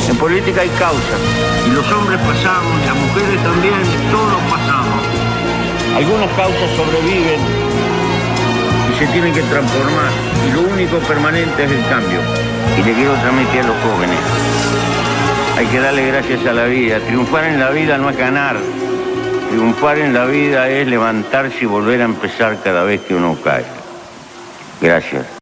En política hay causas, y los hombres pasamos, y las mujeres también, todos pasamos. Algunas causas sobreviven y se tienen que transformar, y lo único permanente es el cambio. Y le quiero transmitir a los jóvenes: hay que darle gracias a la vida. Triunfar en la vida no es ganar. Triunfar en la vida es levantarse y volver a empezar cada vez que uno cae. Gracias.